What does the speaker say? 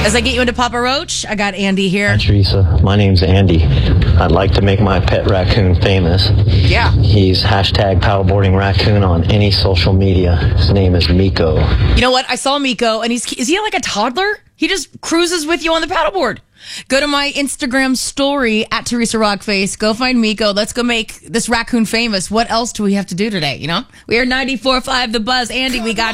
As I get you into Papa Roach, I got Andy here. Hi, Teresa. My name's Andy. I'd like to make my pet raccoon famous. Yeah. He's hashtag paddleboarding raccoon on any social media. His name is Miko. You know what? I saw Miko, and is he like a toddler? He just cruises with you on the paddleboard. Go to my Instagram story at Teresa Rockface. Go find Miko. Let's go make this raccoon famous. What else do we have to do today? You know, we are 94.5 The Buzz. Andy, we got